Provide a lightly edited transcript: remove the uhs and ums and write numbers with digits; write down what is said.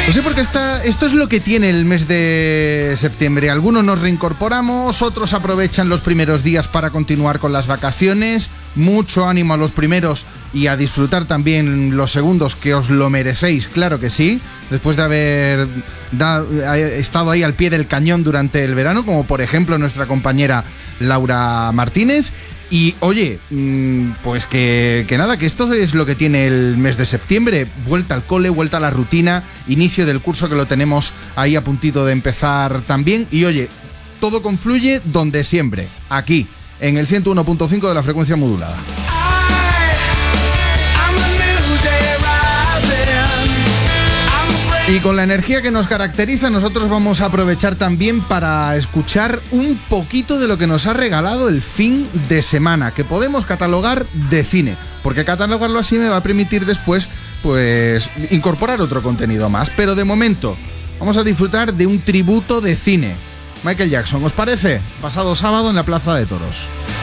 Pues sí, porque esto es lo que tiene el mes de septiembre. Algunos nos reincorporamos, otros aprovechan los primeros días para continuar con las vacaciones. Mucho ánimo a los primeros y a disfrutar también los segundos, que os lo merecéis, claro que sí. Después de haber estado ahí al pie del cañón durante el verano, como por ejemplo nuestra compañera Laura Martínez. Y oye, pues que nada, que esto es lo que tiene el mes de septiembre. Vuelta al cole, vuelta a la rutina, inicio del curso que lo tenemos ahí a puntito de empezar también. Y oye, todo confluye donde siempre, aquí, en el 101.5 de la frecuencia modulada. Y con la energía que nos caracteriza, nosotros vamos a aprovechar también para escuchar un poquito de lo que nos ha regalado el fin de semana, que podemos catalogar de cine, porque catalogarlo así me va a permitir después, pues, incorporar otro contenido más. Pero de momento, vamos a disfrutar de un tributo de cine. Michael Jackson, ¿os parece? Pasado sábado en la Plaza de Toros.